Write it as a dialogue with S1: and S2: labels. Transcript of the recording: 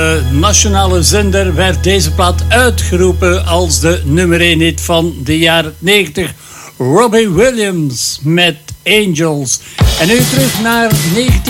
S1: Nationale zender werd deze plaat uitgeroepen als de nummer 1 hit van de jaren 90. Robbie Williams met Angels. En nu terug naar 19...